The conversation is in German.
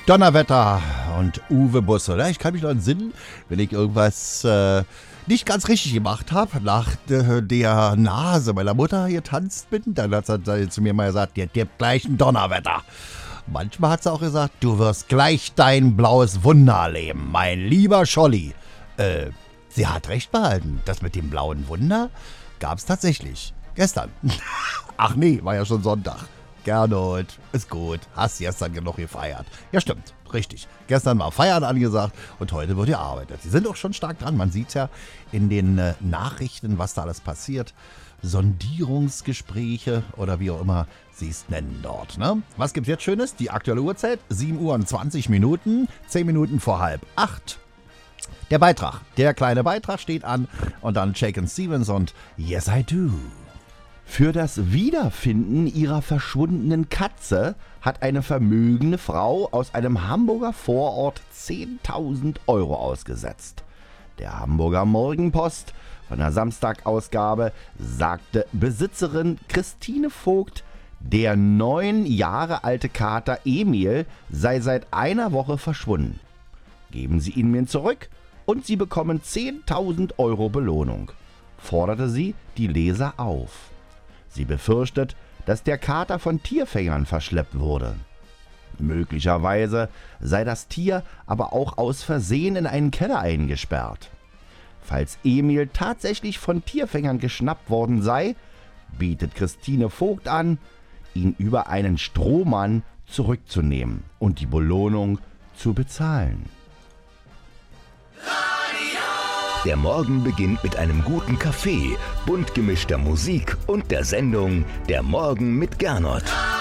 Donnerwetter und Uwe Busse. Ich kann mich noch entsinnen, wenn ich irgendwas nicht ganz richtig gemacht habe, nach der Nase meiner Mutter getanzt bin, dann hat sie zu mir mal gesagt, dir gibt gleich ein Donnerwetter. Manchmal hat sie auch gesagt, du wirst gleich dein blaues Wunder erleben, mein lieber Scholli. Sie hat recht behalten. Das mit dem blauen Wunder gab es tatsächlich. Gestern. Ach nee, war ja schon Sonntag. Gernot, ist gut. Hast gestern genug gefeiert. Ja, stimmt. Richtig. Gestern war Feiern angesagt und heute wird gearbeitet. Sie sind auch schon stark dran. Man sieht ja in den Nachrichten, was da alles passiert. Sondierungsgespräche oder wie auch immer sie es nennen dort. Ne? Was gibt's jetzt Schönes? Die aktuelle Uhrzeit, 7 Uhr und 20 Minuten, 10 Minuten vor 7:30. Der Beitrag, der kleine Beitrag steht an und dann Shakin' Stevens und Yes I Do. Für das Wiederfinden ihrer verschwundenen Katze hat eine vermögende Frau aus einem Hamburger Vorort 10.000 Euro ausgesetzt. Der Hamburger Morgenpost von der Samstagausgabe sagte Besitzerin Christine Vogt, der 9 Jahre alte Kater Emil sei seit einer Woche verschwunden. Geben Sie ihn mir zurück und Sie bekommen 10.000 Euro Belohnung, forderte sie die Leser auf. Sie befürchtet, dass der Kater von Tierfängern verschleppt wurde. Möglicherweise sei das Tier aber auch aus Versehen in einen Keller eingesperrt. Falls Emil tatsächlich von Tierfängern geschnappt worden sei, bietet Christine Vogt an, ihn über einen Strohmann zurückzunehmen und die Belohnung zu bezahlen. Der Morgen beginnt mit einem guten Kaffee, bunt gemischter Musik und der Sendung Der Morgen mit Gernot.